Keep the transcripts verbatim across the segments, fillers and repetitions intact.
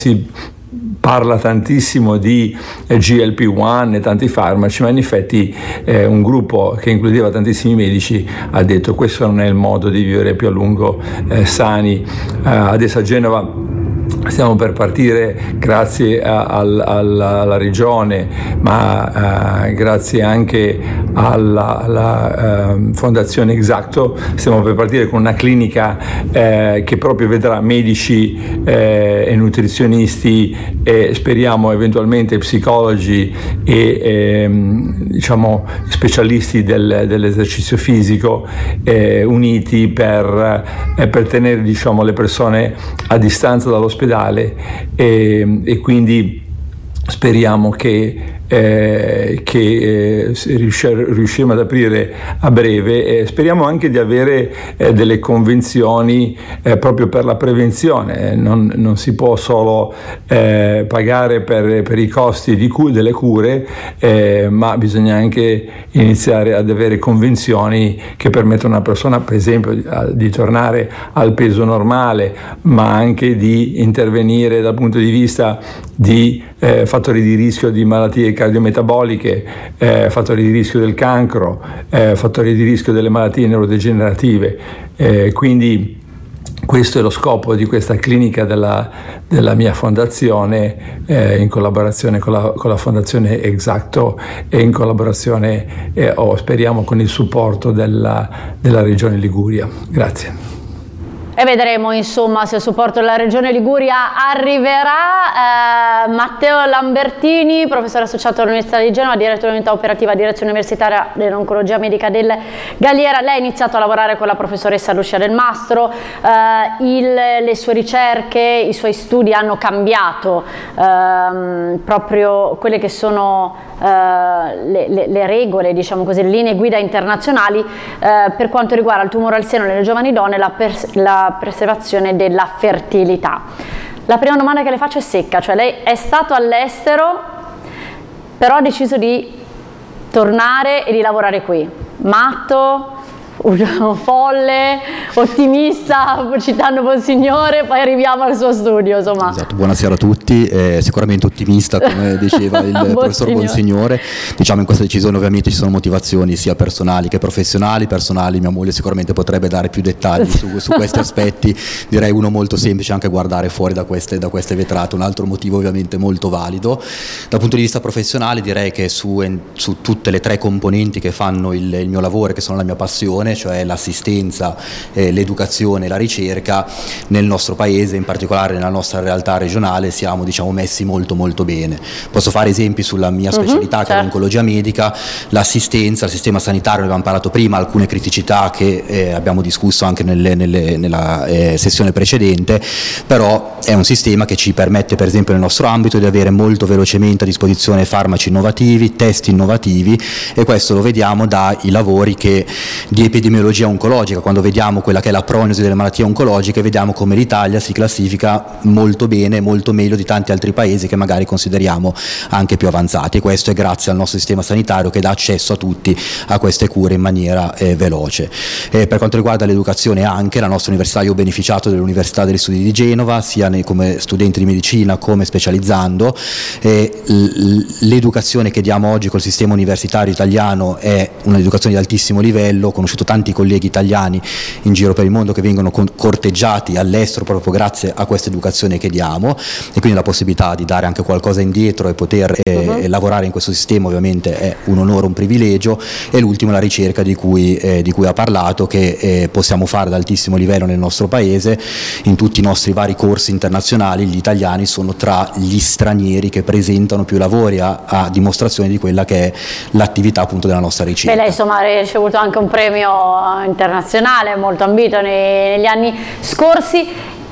si parla tantissimo di G L P uno e tanti farmaci, ma in effetti eh, un gruppo che includeva tantissimi medici ha detto questo non è il modo di vivere più a lungo eh, sani. Eh, adesso a Genova stiamo per partire grazie a, al, alla, alla regione, ma eh, grazie anche alla, alla eh, fondazione Exacto, stiamo per partire con una clinica eh, che proprio vedrà medici eh, e nutrizionisti e speriamo eventualmente psicologi e eh, diciamo specialisti del, dell'esercizio fisico eh, uniti per, eh, per tenere diciamo, le persone a distanza dall'ospedale e, e quindi speriamo che, eh, che eh, riusciremo ad aprire a breve e speriamo anche di avere eh, delle convenzioni eh, proprio per la prevenzione. Non, non si può solo eh, pagare per, per i costi di cu- delle cure, eh, ma bisogna anche iniziare ad avere convenzioni che permettono a una persona, per esempio, di, di tornare al peso normale, ma anche di intervenire dal punto di vista di eh, fattori di rischio di malattie cardiometaboliche, eh, fattori di rischio del cancro, eh, fattori di rischio delle malattie neurodegenerative. Eh, quindi questo è lo scopo di questa clinica della, della mia fondazione, eh, in collaborazione con la, con la fondazione Exacto e in collaborazione, eh, o speriamo, con il supporto della, della Regione Liguria. Grazie. E vedremo insomma se il supporto della Regione Liguria arriverà. eh, Matteo Lambertini, professore associato all'Università di Genova, direttore dell'unità operativa direzione universitaria dell'oncologia medica del Galliera. Lei ha iniziato a lavorare con la professoressa Lucia Del Mastro, eh, il, le sue ricerche, i suoi studi hanno cambiato ehm, proprio quelle che sono eh, le, le, le regole, diciamo così, le linee guida internazionali eh, per quanto riguarda il tumore al seno nelle giovani donne e la, pers- la preservazione della fertilità. La prima domanda che le faccio è secca, cioè lei è stato all'estero, però ha deciso di tornare e di lavorare qui. Matto, folle, ottimista, citando Monsignore, poi arriviamo al suo studio, insomma. Esatto, buonasera a tutti, eh, sicuramente ottimista come diceva il professor Monsignore. Diciamo, in questa decisione ovviamente ci sono motivazioni sia personali che professionali. Personali, mia moglie sicuramente potrebbe dare più dettagli su, su questi aspetti, direi uno molto semplice, anche guardare fuori da queste, da queste vetrate, un altro motivo ovviamente molto valido. Dal punto di vista professionale direi che su, su tutte le tre componenti che fanno il, il mio lavoro, che sono la mia passione, cioè l'assistenza, eh, l'educazione e la ricerca, nel nostro paese, in particolare nella nostra realtà regionale, siamo diciamo messi molto molto bene. Posso fare esempi sulla mia specialità, uh-huh, che certo. è l'oncologia medica, l'assistenza, il sistema sanitario, ne abbiamo parlato prima, alcune criticità che eh, abbiamo discusso anche nelle, nelle, nella eh, sessione precedente, però è un sistema che ci permette, per esempio nel nostro ambito, di avere molto velocemente a disposizione farmaci innovativi, test innovativi, e questo lo vediamo dai lavori che di epidemiologia oncologica. Quando vediamo quella che è la prognosi delle malattie oncologiche, vediamo come l'Italia si classifica molto bene, molto meglio di tanti altri paesi che magari consideriamo anche più avanzati, e questo è grazie al nostro sistema sanitario che dà accesso a tutti a queste cure in maniera eh, veloce. Eh, per quanto riguarda l'educazione, anche la nostra università, io ho beneficiato dell'Università degli Studi di Genova, sia nei, come studente di medicina come specializzando. Eh, l'educazione che diamo oggi col sistema universitario italiano è un'educazione di altissimo livello. Ho conosciuto tanti colleghi italiani in giro per il mondo che vengono corteggiati all'estero proprio grazie a questa educazione che diamo, e quindi la possibilità di dare anche qualcosa indietro e poter eh, uh-huh. lavorare in questo sistema ovviamente è un onore, un privilegio. E l'ultimo, la ricerca di cui, eh, di cui ha parlato, che eh, possiamo fare ad altissimo livello nel nostro paese. In tutti i nostri vari corsi internazionali gli italiani sono tra gli stranieri che presentano più lavori, a, a dimostrazione di quella che è l'attività appunto della nostra ricerca. Beh, lei insomma ha ricevuto anche un premio internazionale molto ambito nei, negli anni scorsi.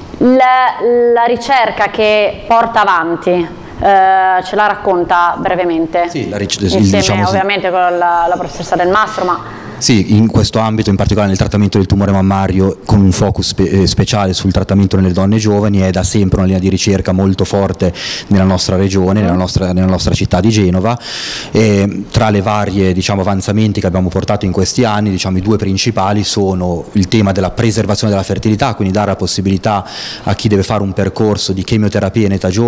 La, la ricerca che porta avanti, eh, ce la racconta brevemente? Sì, la ricerca, insieme diciamo, ovviamente sì. con la, la professoressa Del Mastro, ma Sì, in questo ambito, in particolare nel trattamento del tumore mammario, con un focus spe- speciale sul trattamento nelle donne giovani, è da sempre una linea di ricerca molto forte nella nostra regione, nella nostra, nella nostra città di Genova. E tra le varie, diciamo, avanzamenti che abbiamo portato in questi anni, diciamo, i due principali sono il tema della preservazione della fertilità, quindi dare la possibilità a chi deve fare un percorso di chemioterapia in età giovane